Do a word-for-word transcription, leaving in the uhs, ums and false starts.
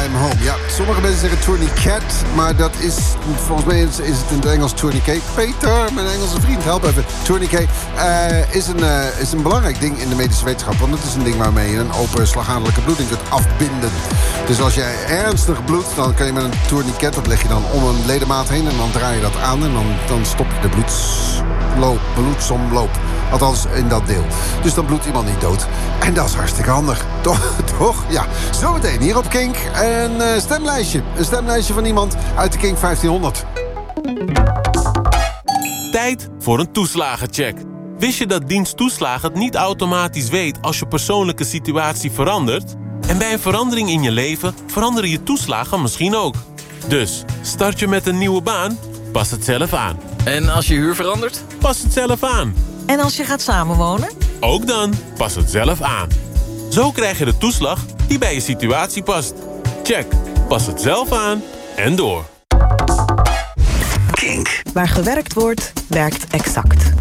I'm home. Ja, sommige mensen zeggen tourniquet, maar dat is, volgens mij is, is het in het Engels tourniquet. Peter, mijn Engelse vriend, help even. Tourniquet uh, is, een, uh, is een belangrijk ding in de medische wetenschap, want het is een ding waarmee je een open slagadelijke bloeding kunt afbinden. Dus als jij ernstig bloedt, dan kan je met een tourniquet, dat leg je dan om een ledemaat heen en dan draai je dat aan en dan, dan stop je de bloedsloop, bloedsomloop. Althans, in dat deel. Dus dan bloedt iemand niet dood. En dat is hartstikke handig. Toch? Toch? Ja. Zometeen hier op Kink een uh, stemlijstje. Een stemlijstje van iemand uit de Kink vijftienhonderd. Tijd voor een toeslagencheck. Wist je dat dienst toeslagen het niet automatisch weet als je persoonlijke situatie verandert? En bij een verandering in je leven veranderen je toeslagen misschien ook. Dus, start je met een nieuwe baan? Pas het zelf aan. En als je huur verandert? Pas het zelf aan. En als je gaat samenwonen? Ook dan, pas het zelf aan. Zo krijg je de toeslag die bij je situatie past. Check, pas het zelf aan en door. Kink. Waar gewerkt wordt, werkt Exact.